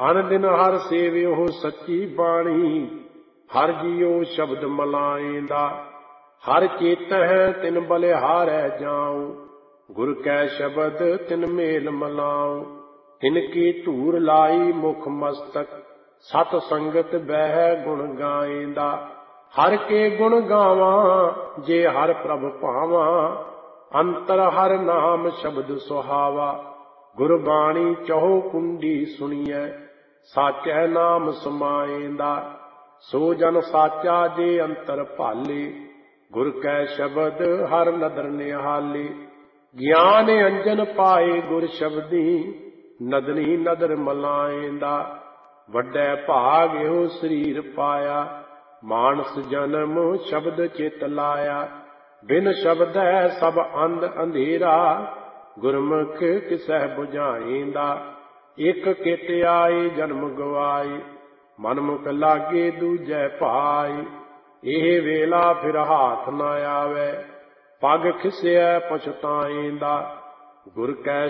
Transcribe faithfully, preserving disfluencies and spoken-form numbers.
ਅਨ ਦਿਨ ਹਰ ਸੇਵਿਓ ਸੱਚੀ ਬਾਣੀ, ਹਰ ਜੀਓ ਸ਼ਬਦ ਮਲਾਏਂਦਾ। ਹਰ ਚੇਤਹਿ ਤਿਨ ਬਲਿਹਾਰੈ ਜਾਉ, ਗੁਰ ਕੈ ਸ਼ਬਦ ਤਿਨ ਮੇਲ ਮਲਾਉ। ਤਿਨ ਕੀ ਧੂਰ ਲਾਈ ਮੁਖ ਮਸਤਕ, ਸਤ ਸੰਗਤ ਬਹਿ ਗੁਣ ਗਾਏਂਦਾ। ਹਰ ਕੇ ਗੁਣ ਗਾਵਾਂ ਜੇ ਹਰ ਪ੍ਰਭ ਭਾਵਾਂ, ਅੰਤਰ ਹਰ ਨਾਮ ਸ਼ਬਦ ਸੁਹਾਵਾ। ਗੁਰਬਾਣੀ ਚਹੂ ਕੁੰਡੀ ਸੁਣੀਐ, ਸਾਚੈ ਨਾਮ ਸਮਾਏਂਦਾ। ਸੋ ਜਨ ਸਾਚਾ ਜੇ ਅੰਤਰ ਭਾਲੇ, ਗੁਰ ਕੈ ਸ਼ਬਦ ਹਰ ਨਦਰ ਨਿਹਾਲੇ। ਗਿਆਨ ਅੰਜਨ ਪਾਏ ਗੁਰ ਸ਼ਬਦੀ, ਨਦਨੀ ਨਦਰ ਮਲਾਏਂਦਾ। ਵੱਡੈ ਭਾਗ ਇਹੋ ਸਰੀਰ ਪਾਇਆ, ਮਾਨਸ ਜਨਮ ਸ਼ਬਦ ਚਿਤ ਲਾਇਆ। ਬਿਨ ਸ਼ਬਦੈ ਸਭ ਅੰਧ ਅੰਧੇਰਾ, ਗੁਰਮੁਖ ਕਿਸੈ ਬੁਝਾਏਂਦਾ। ਇਕ ਕਿਤ ਆਏ ਜਨਮ ਗਵਾਏ, ਮਨਮੁਖ ਲਾਗੇ ਦੂਜੈ ਭਾਏ। ਇਹ ਵੇਲਾ ਫਿਰ ਹਾਥ ਨਾ ਆਵੈ, ਪਗ ਖਿਸਿਐ ਪਛਤਾਏਂਦਾ। ਗੁਰ ਕੈ